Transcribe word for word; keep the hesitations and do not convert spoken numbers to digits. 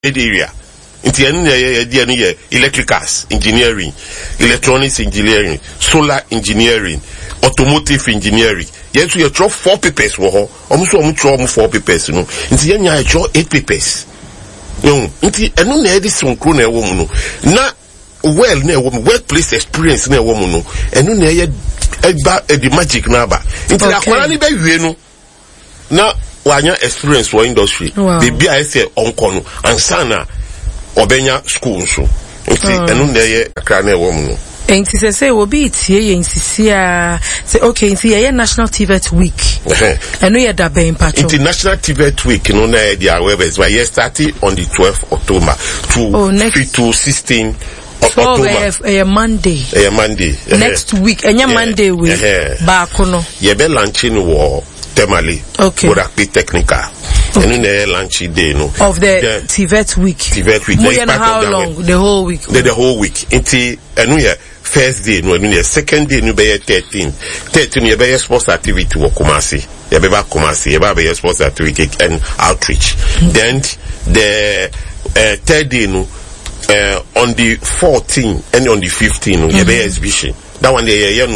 area. Inti enu ye ye ye electricals engineering, electronics engineering, solar engineering, automotive engineering. Yes, we draw four papers wo ho. Omo so omo draw four papers no. Inti ye nya draw eight papers. Yo, inti enu na edis nkro na ewo mu no. Na well na ewo mu workplace experience na ewo mu no. Enu na ye eba the magic na ba. Inti akwara ni be wie no. Na wanya experience for industry. Baby I say onko no ansana obenya school so nti enu na ye akra na ewo mu no enti se se obi tie ye insisia say okay nti ye National T V E T week enu ye da ben patcho International T V E T week no na ye dia webs why ye starting on the twelfth of October to oh, next, to sixteenth of so October a Monday a Monday next week enya Monday week ba kono ye be launching wo Temale okay Borakpi technical okay. And in the lunch day no of the, the T V E T week T V E T week more than how long the whole week the, the whole week until enu ye first day no enu ye second day no be ye thirteen thirteen ye be ye sports activity wo Kumasi ye be ba Kumasi ye ba be ye sports activity and outreach mm-hmm. Then the uh, third day no uh, on the fourteenth and on the fifteenth no mm-hmm. ye be exhibition that one day ye